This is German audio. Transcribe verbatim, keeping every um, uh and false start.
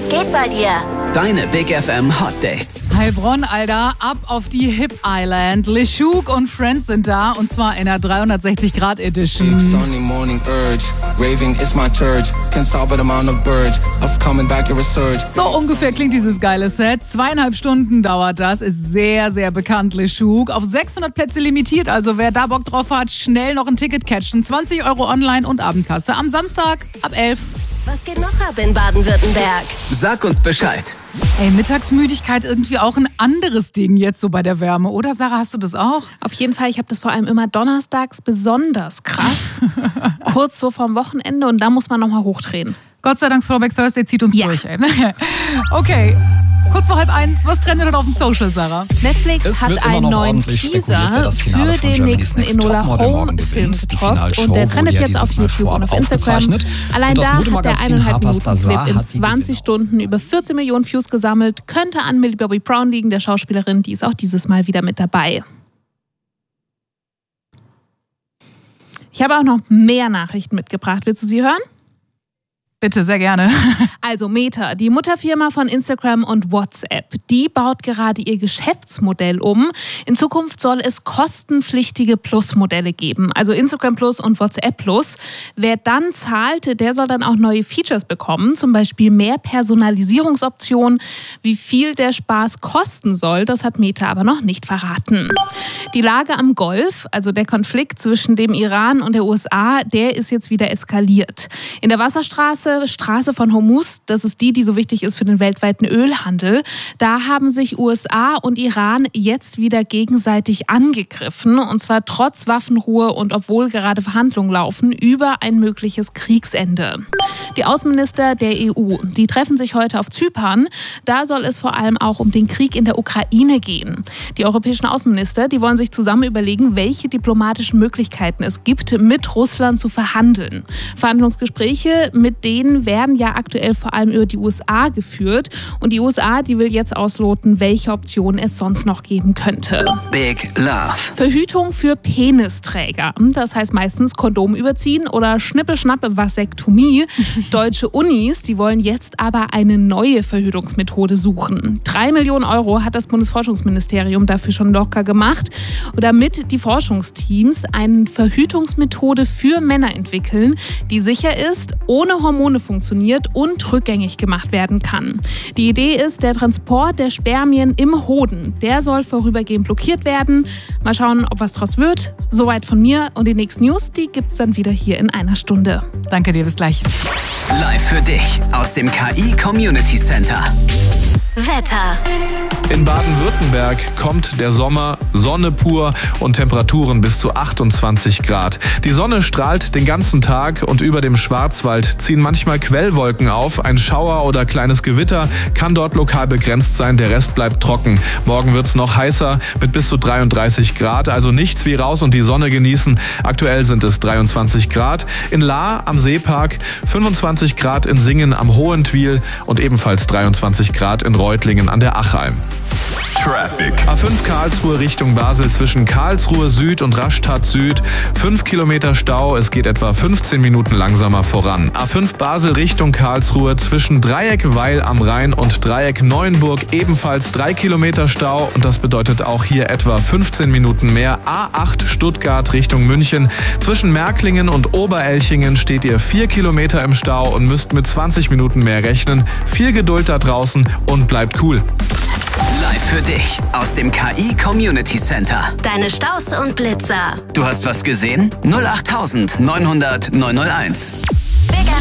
Was geht bei dir? Deine Big F M Hot Dates. Heilbronn, Alter, ab auf die Hip Island. LeShook und Friends sind da und zwar in der dreihundertsechzig Grad Edition. Sunday morning urge, raving is my church. Can't stop it, I'm on the verge of coming back to research. So ungefähr klingt dieses geile Set. Zweieinhalb Stunden dauert das, ist sehr, sehr bekannt, LeShook. Auf sechshundert Plätze limitiert, also wer da Bock drauf hat, schnell noch ein Ticket catchen. zwanzig Euro online und Abendkasse am Samstag ab elf. Was geht noch ab in Baden-Württemberg? Sag uns Bescheid. Ey, Mittagsmüdigkeit irgendwie auch ein anderes Ding jetzt so bei der Wärme, oder Sarah, hast du das auch? Auf jeden Fall, ich habe das vor allem immer donnerstags besonders krass. Kurz so vorm Wochenende und da muss man nochmal hochdrehen. Gott sei Dank, Throwback Thursday zieht uns Ja. durch, ey. Okay, kurz vor halb eins, was trendet denn auf dem Social, Sarah? Netflix Es hat wird immer einen noch neuen ordentlich spekuliert, wer Teaser das Finale für von den Germany's nächsten Next Enola Topmodel morgen Holmes-Film gewinnt. Die getroppt Finalshow und der wurde trendet ja jetzt auf dieses Mal YouTube und vorab auf Instagram. aufgezeichnet. Allein Und das da hat der Modemagazin eineinhalb Harper's Minuten Clip Bazaar in hat die zwanzig Gewinner. Stunden über vierzehn Millionen Views gesammelt. Könnte an Millie Bobby Brown liegen, der Schauspielerin, die ist auch dieses Mal wieder mit dabei. Ich habe auch noch mehr Nachrichten mitgebracht. Willst du sie hören? Bitte, sehr gerne. Also Meta, die Mutterfirma von Instagram und WhatsApp, die baut gerade ihr Geschäftsmodell um. In Zukunft soll es kostenpflichtige Plus-Modelle geben, also Instagram Plus und WhatsApp Plus. Wer dann zahlt, der soll dann auch neue Features bekommen, zum Beispiel mehr Personalisierungsoptionen. Wie viel der Spaß kosten soll, das hat Meta aber noch nicht verraten. Die Lage am Golf, also der Konflikt zwischen dem Iran und der U S A, der ist jetzt wieder eskaliert. In der Wasserstraße Straße von Hormuz, das ist die, die so wichtig ist für den weltweiten Ölhandel, da haben sich U S A und Iran jetzt wieder gegenseitig angegriffen, und zwar trotz Waffenruhe und obwohl gerade Verhandlungen laufen über ein mögliches Kriegsende. Die Außenminister der E U, die treffen sich heute auf Zypern. Da soll es vor allem auch um den Krieg in der Ukraine gehen. Die europäischen Außenminister, die wollen sich zusammen überlegen, welche diplomatischen Möglichkeiten es gibt, mit Russland zu verhandeln. Verhandlungsgespräche mit denen werden ja aktuell vor allem über die U S A geführt. Und die U S A, die will jetzt ausloten, welche Optionen es sonst noch geben könnte. Big Love. Verhütung für Penisträger. Das heißt meistens Kondom überziehen oder Schnippelschnapp Vasektomie. Deutsche Unis, die wollen jetzt aber eine neue Verhütungsmethode suchen. Drei Millionen Euro hat das Bundesforschungsministerium dafür schon locker gemacht, damit die Forschungsteams eine Verhütungsmethode für Männer entwickeln, die sicher ist, ohne Hormone funktioniert und rückgängig gemacht werden kann. Die Idee ist, der Transport der Spermien im Hoden, der soll vorübergehend blockiert werden. Mal schauen, ob was draus wird. Soweit von mir, und die nächsten News, die gibt's dann wieder hier in einer Stunde. Danke dir, bis gleich. Live für dich aus dem K I Community Center. Wetter. In Baden-Württemberg kommt der Sommer, Sonne pur und Temperaturen bis zu achtundzwanzig Grad. Die Sonne strahlt den ganzen Tag und über dem Schwarzwald ziehen manchmal Quellwolken auf. Ein Schauer oder kleines Gewitter kann dort lokal begrenzt sein, der Rest bleibt trocken. Morgen wird's noch heißer mit bis zu dreiunddreißig Grad, also nichts wie raus und die Sonne genießen. Aktuell sind es dreiundzwanzig Grad. In Lahr am Seepark, fünfundzwanzig Grad in Singen am Hohentwiel und ebenfalls dreiundzwanzig Grad in Reutlingen an der Achalm. Traffic. A fünf Karlsruhe Richtung Basel zwischen Karlsruhe Süd und Rastatt Süd. fünf Kilometer Stau, es geht etwa fünfzehn Minuten langsamer voran. A fünf Basel Richtung Karlsruhe zwischen Dreieck Weil am Rhein und Dreieck Neuenburg ebenfalls drei Kilometer Stau und das bedeutet auch hier etwa fünfzehn Minuten mehr. A acht Stuttgart Richtung München. Zwischen Märklingen und Oberelchingen steht ihr vier Kilometer im Stau und müsst mit zwanzig Minuten mehr rechnen. Viel Geduld da draußen und bleibt cool. Live für dich aus dem K I Community Center. Deine Staus und Blitzer. Du hast was gesehen? null acht neunhundert neunhunderт neunhunderteins.